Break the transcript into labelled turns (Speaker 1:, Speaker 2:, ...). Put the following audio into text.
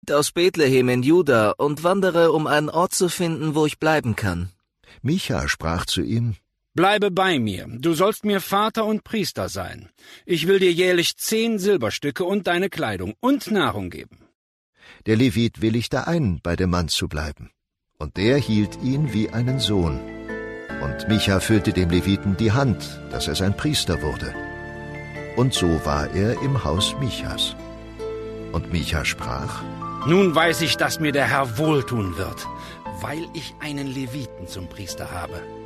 Speaker 1: aus Bethlehem in Juda und wandere, um einen Ort zu finden, wo ich bleiben kann.«
Speaker 2: Micha sprach zu ihm:
Speaker 3: »Bleibe bei mir, du sollst mir Vater und Priester sein. Ich will dir jährlich 10 Silberstücke und deine Kleidung und Nahrung geben.«
Speaker 2: Der Levit willigte ein, bei dem Mann zu bleiben, und der hielt ihn wie einen Sohn. Und Micha füllte dem Leviten die Hand, dass er sein Priester wurde. Und so war er im Haus Michas. Und Micha sprach:
Speaker 3: »Nun weiß ich, dass mir der Herr wohltun wird, weil ich einen Leviten zum Priester habe.«